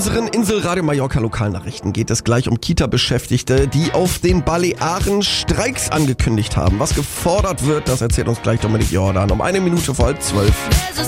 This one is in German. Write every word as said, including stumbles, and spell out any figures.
unseren Inselradio Mallorca Lokalnachrichten geht es gleich um Kita-Beschäftigte, die auf den Balearen Streiks angekündigt haben. Was gefordert wird, das erzählt uns gleich Dominik Jordan um eine Minute vor halb zwölf.